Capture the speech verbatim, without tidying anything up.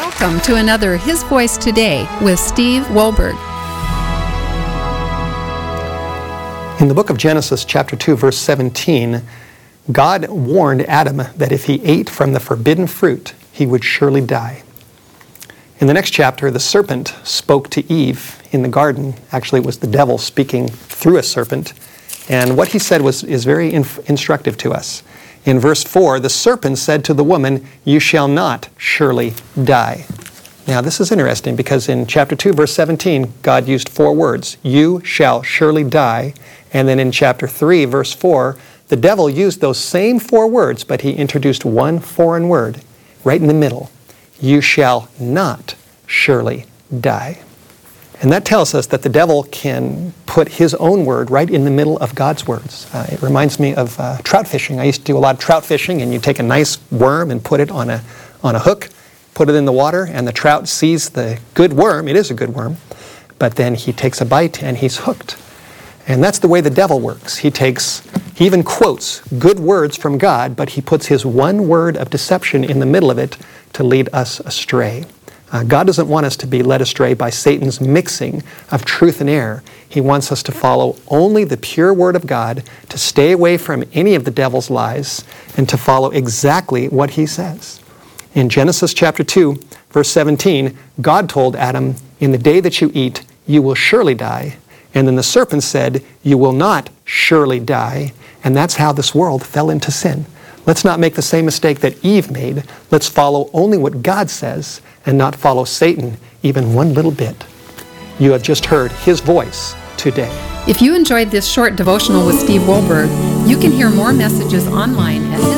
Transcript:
Welcome to another His Voice Today with Steve Wohlberg. In the book of Genesis, chapter two, verse seventeen, God warned Adam that if he ate from the forbidden fruit, he would surely die. In the next chapter, the serpent spoke to Eve in the garden. Actually, it was the devil speaking through a serpent. And what he said was is very inf- instructive to us. In verse four, the serpent said to the woman, "You shall not surely die." Now, this is interesting because in chapter two, verse seventeen, God used four words. You shall surely die. And then in chapter three, verse four, the devil used those same four words, but he introduced one foreign word right in the middle. You shall not surely die. And that tells us that the devil can put his own word right in the middle of God's words. Uh, it reminds me of uh, trout fishing. I used to do a lot of trout fishing, and you take a nice worm and put it on a, on a hook, put it in the water, and the trout sees the good worm. It is a good worm. But then he takes a bite and he's hooked. And that's the way the devil works. He takes, he even quotes good words from God, but he puts his one word of deception in the middle of it to lead us astray. Uh, God doesn't want us to be led astray by Satan's mixing of truth and error. He wants us to follow only the pure Word of God, to stay away from any of the devil's lies, and to follow exactly what he says. In Genesis chapter two, verse seventeen, God told Adam, "In the day that you eat, you will surely die." And then the serpent said, "You will not surely die." And that's how this world fell into sin. Let's not make the same mistake that Eve made. Let's follow only what God says and not follow Satan even one little bit. You have just heard His voice today. If you enjoyed this short devotional with Steve Wohlberg, you can hear more messages online at